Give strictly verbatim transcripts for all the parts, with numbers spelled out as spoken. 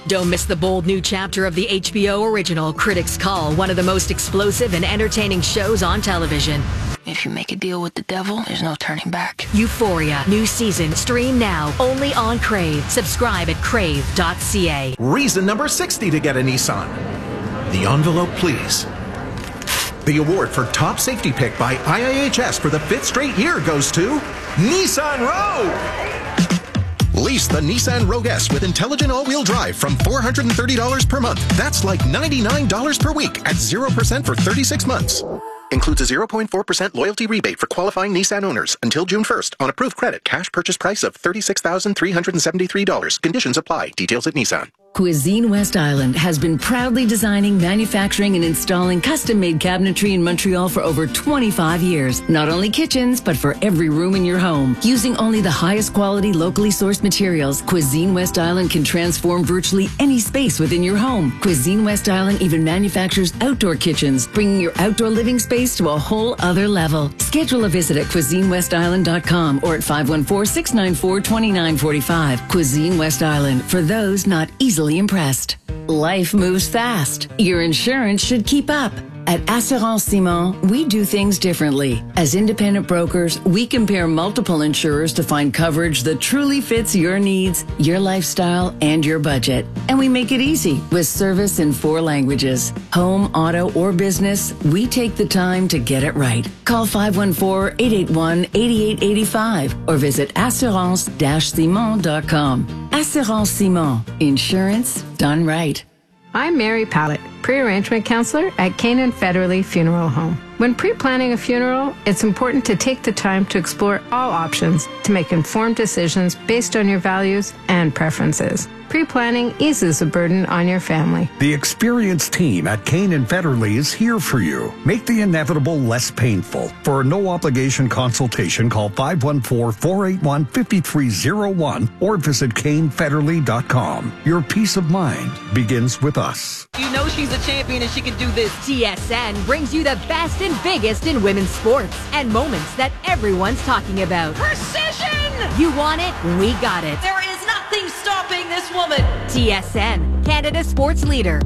Don't miss the bold new chapter of the H B O original Critics' Call, one of the most explosive and entertaining shows on television. If you make a deal with the devil, there's no turning back. Euphoria, new season, stream now, only on Crave. Subscribe at crave dot c a. Reason number sixty to get a Nissan. The envelope, please. The award for top safety pick by I I H S for the fifth straight year goes to Nissan Rogue. Lease the Nissan Rogue S with intelligent all-wheel drive from four hundred thirty dollars per month. That's like ninety-nine dollars per week at zero percent for thirty-six months. Includes a zero point four percent loyalty rebate for qualifying Nissan owners until June first on approved credit. Cash purchase price of thirty-six thousand three hundred seventy-three dollars. Conditions apply. Details at Nissan. Cuisine West Island has been proudly designing, manufacturing, and installing custom-made cabinetry in Montreal for over twenty-five years. Not only kitchens, but for every room in your home. Using only the highest quality, locally sourced materials, Cuisine West Island can transform virtually any space within your home. Cuisine West Island even manufactures outdoor kitchens, bringing your outdoor living space to a whole other level. Schedule a visit at cuisine west island dot com or at five one four, six nine four, two nine four five. Cuisine West Island, for those not easily impressed. Life moves fast. Your insurance should keep up. At Assurance Simon, we do things differently. As independent brokers, we compare multiple insurers to find coverage that truly fits your needs, your lifestyle, and your budget. And we make it easy with service in four languages. Home, auto, or business, we take the time to get it right. Call five one four, eight eight one, eight eight eight five or visit assurance dash simon dot com. Assurance Simon. Insurance done right. I'm Mary Pallett, pre-arrangement counselor at Canaan Federally Funeral Home. When pre-planning a funeral, it's important to take the time to explore all options to make informed decisions based on your values and preferences. Pre-planning eases the burden on your family. The experienced team at Canaan Federally is here for you. Make the inevitable less painful. For a no-obligation consultation, call five one four, four eight one, five three zero one or visit cane federally dot com. Your peace of mind begins with us. You know she's a champion and she can do this. T S N brings you the best and biggest in women's sports and moments that everyone's talking about. Precision! You want it? We got it. There is nothing stopping this woman. T S N, Canada sports leader.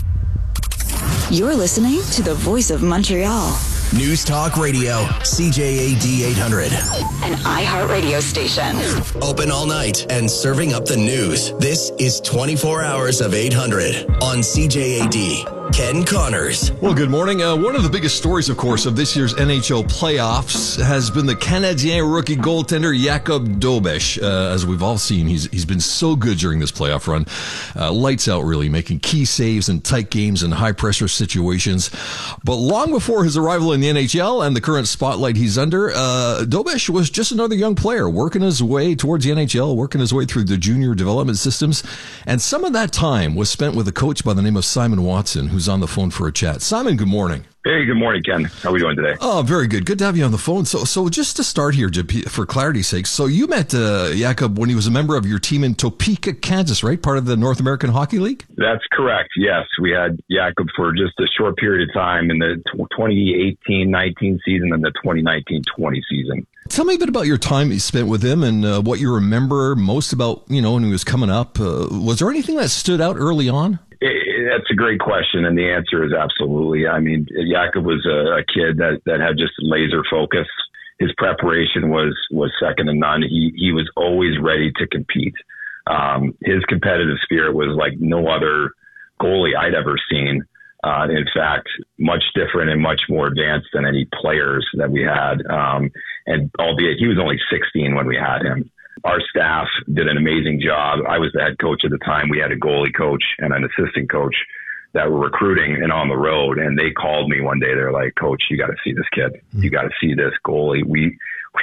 You're listening to the Voice of Montreal. News Talk Radio, C J A D eight hundred. An iHeartRadio station. Open all night and serving up the news. This is twenty-four hours of eight hundred on C J A D. Ken Connors. Well, good morning. Uh, one of the biggest stories, of course, of this year's N H L playoffs has been the Canadien rookie goaltender Jakub Dobeš. Uh, as we've all seen, he's he's been so good during this playoff run. Uh, lights out, really, making key saves in tight games and high-pressure situations. But long before his arrival in the N H L and the current spotlight he's under, uh, Dobeš was just another young player working his way towards the N H L, working his way through the junior development systems. And some of that time was spent with a coach by the name of Simon Watson, who's on the phone for a chat. Simon, good morning. Hey, good morning, Ken. How are we doing today? Oh, very good. Good to have you on the phone. So, so just to start here, for clarity's sake, so you met uh, Jakub when he was a member of your team in Topeka, Kansas, right? Part of the North American Hockey League? That's correct. Yes, we had Jakub for just a short period of time in the twenty eighteen nineteen season and the twenty nineteen twenty season. Tell me a bit about your time you spent with him and uh, what you remember most about, you know, when he was coming up. Uh, was there anything that stood out early on? That's a great question, and the answer is absolutely. I mean, Jakub was a, a kid that, that had just laser focus. His preparation was was second to none. He he was always ready to compete. Um, his competitive spirit was like no other goalie I'd ever seen. Uh, in fact, much different and much more advanced than any players that we had. Um, and albeit he was only sixteen when we had him. Our staff did an amazing job. I was the head coach at the time. We had a goalie coach and an assistant coach that were recruiting and on the road. And they called me one day. They're like, Coach, you got to see this kid. You got to see this goalie. We,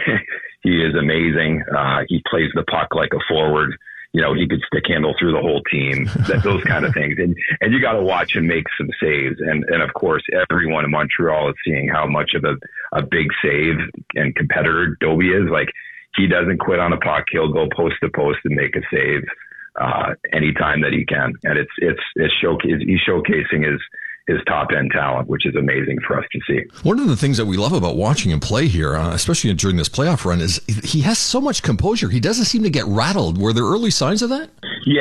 he is amazing. Uh, he plays the puck like a forward. You know, he could stick handle through the whole team, that, those kind of things. And, and you got to watch him make some saves. And, and of course, everyone in Montreal is seeing how much of a, a big save and competitor Dobie is. Like, he doesn't quit on a puck. He'll go post to post and make a save uh, anytime that he can. And it's it's it's showcase. He's showcasing his his top end talent, which is amazing for us to see. One of the things that we love about watching him play here, uh, especially during this playoff run, is he has so much composure. He doesn't seem to get rattled. Were there early signs of that?